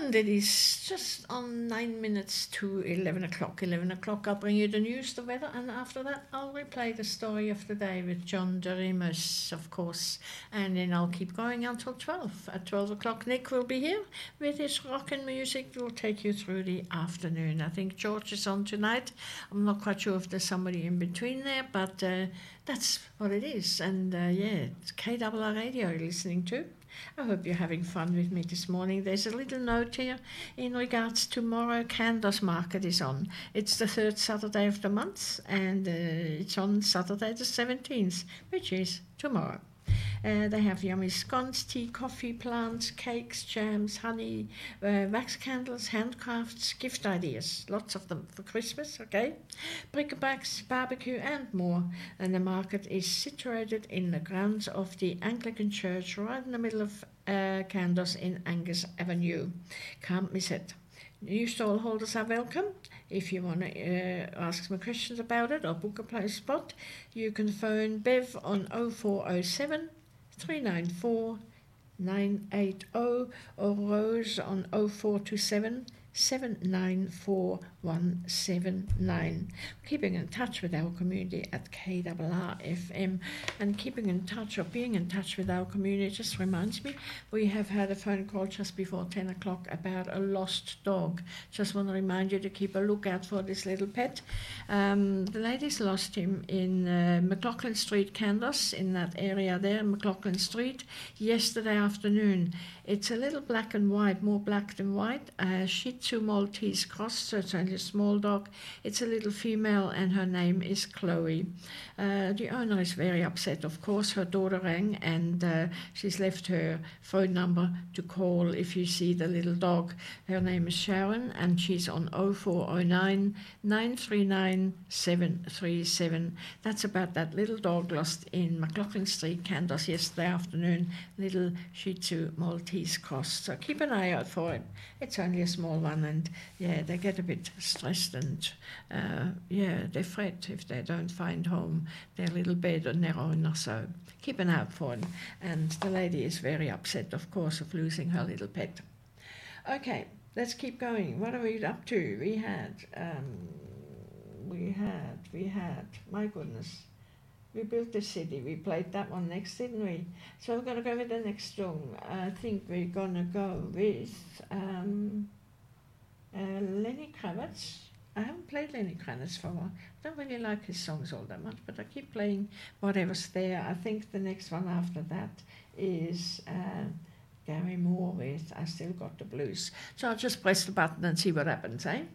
And it is just on 9 minutes to 11 o'clock. 11 o'clock, I'll bring you the news, the weather, and after that, I'll replay the story of the day with John Doremus, of course. And then I'll keep going until 12. At 12 o'clock, Nick will be here with his rock and music. We'll take you through the afternoon. I think George is on tonight. I'm not quite sure if there's somebody in between there, but that's what it is. And it's KRR Radio you're listening to. I hope you're having fun with me this morning. There's a little note here in regards to tomorrow. Candos Market is on. It's the third Saturday of the month, and it's on Saturday the 17th, which is tomorrow. They have yummy scones, tea, coffee, plants, cakes, jams, honey, wax candles, handcrafts, gift ideas, lots of them for Christmas, okay? Bric-a-bracs, barbecue and more. And the market is situated in the grounds of the Anglican Church right in the middle of Candos in Angus Avenue. Can't miss it. New stall holders are welcome. If you want to ask some questions about it or book a place spot, you can phone Bev on 0407 394 980 or Rose on 0427 794179. Keeping in touch with our community at KRR FM, and keeping in touch or being in touch with our community just reminds me, we have had a phone call just before 10 o'clock about a lost dog. Just want to remind you to keep a lookout for this little pet. The ladies lost him in McLaughlin Street, Candos, in that area there, McLaughlin Street, yesterday afternoon. It's a little black and white, more black than white, Shih Tzu Maltese cross, so it's only a small dog. It's a little female and her name is Chloe. The owner is very upset, of course. Her daughter rang and she's left her phone number to call if you see the little dog. Her name is Sharon and she's on 0409 939 737. That's about that little dog lost in McLaughlin Street, Candos, yesterday afternoon. Little Shih Tzu Maltese cross. So keep an eye out for it. It's only a small one, and they get a bit stressed and they fret if they don't find home, their little bed on their own or so. Keep an eye out for it. And the lady is very upset, of course, of losing her little pet. Okay, let's keep going. What are we up to? We had, my goodness. We built the city. We played that one next, didn't we? So we're going to go with the next song. I think we're going to go with Lenny Kravitz. I haven't played Lenny Kravitz for a while. I don't really like his songs all that much, but I keep playing whatever's there. I think the next one after that is Gary Moore with I Still Got the Blues. So I'll just press the button and see what happens, eh?